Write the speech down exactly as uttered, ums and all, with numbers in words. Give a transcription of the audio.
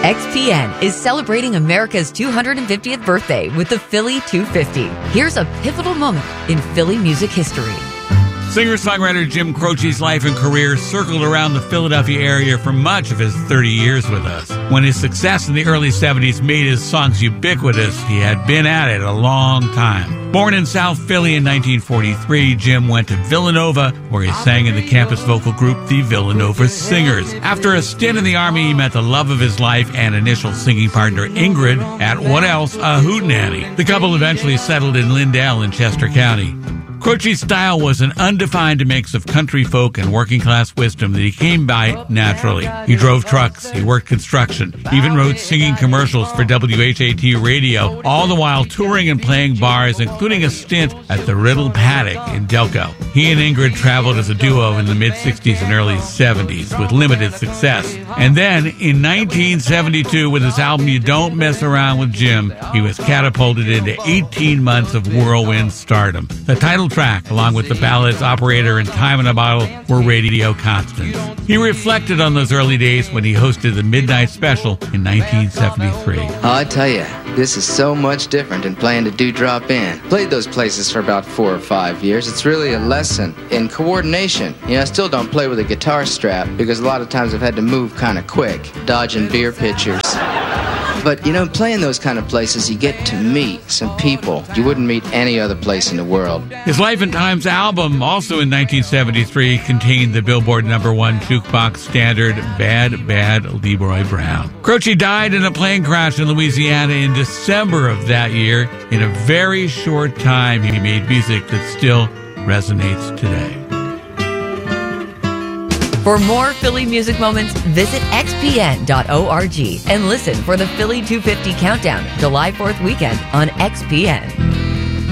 X P N is celebrating America's two hundred fiftieth birthday with the Philly two fifty. Here's a pivotal moment in Philly music history. Singer-songwriter Jim Croce's life and career circled around the Philadelphia area for much of his thirty years with us. When his success in the early seventies made his songs ubiquitous, he had been at it a long time. Born in South Philly in nineteen forty-three, Jim went to Villanova, where he sang in the campus vocal group the Villanova Singers. After a stint in the Army, he met the love of his life and initial singing partner Ingrid at What Else? A Hootenanny. The couple eventually settled in Lindale in Chester County. Croce's style was an undefined mix of country folk and working-class wisdom that he came by naturally. He drove trucks, he worked construction, even wrote singing commercials for W H A T radio, all the while touring and playing bars, including a stint at the Riddle Paddock in Delco. He and Ingrid traveled as a duo in the mid-sixties and early seventies with limited success. And then, in nineteen seventy-two, with his album You Don't Mess Around with Jim, he was catapulted into eighteen months of whirlwind stardom. The title track, along with the ballads Operator and Time in a Bottle, were radio constants. He reflected on those early days when he hosted the Midnight Special in nineteen seventy-three. Oh, I tell you, this is so much different than playing the Dewdrop Inn. Played those places for about four or five years. It's really a lesson in coordination. You know, I still don't play with a guitar strap because a lot of times I've had to move kind of quick, dodging beer pitchers. But, you know, playing those kind of places, you get to meet some people you wouldn't meet any other place in the world. His Life and Times album, also in nineteen seventy-three, contained the Billboard number one jukebox standard, Bad, Bad Leroy Brown. Croce died in a plane crash in Louisiana in December of that year. In a very short time, he made music that still resonates today. For more Philly music moments, visit X P N dot org and listen for the Philly two fifty Countdown July fourth weekend on X P N.